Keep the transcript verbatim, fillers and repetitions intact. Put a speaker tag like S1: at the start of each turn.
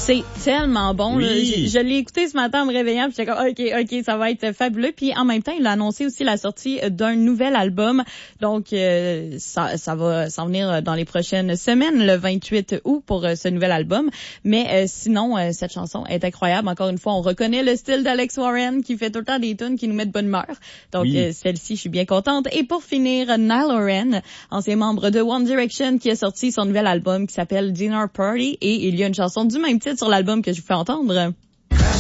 S1: C'est tellement bon.
S2: Oui.
S1: Là. Je, je l'ai écouté ce matin en me réveillant, puis j'étais comme OK, OK, ça va être fabuleux. Puis en même temps, il a annoncé aussi la sortie d'un nouvel album. Donc euh, ça ça va s'en venir dans les prochaines semaines, le vingt-huit août pour euh, ce nouvel album. Mais euh, sinon euh, cette chanson est incroyable. Encore une fois, on reconnaît le style d'Alex Warren qui fait tout le temps des tunes qui nous mettent de bonne humeur. Donc
S2: oui.
S1: euh, celle-ci, je suis bien contente. Et pour finir, Niall Horan, ancien membre de One Direction, qui a sorti son nouvel album qui s'appelle Dinner Party, et il y a une chanson du même titre sur l'album que je vous fais entendre.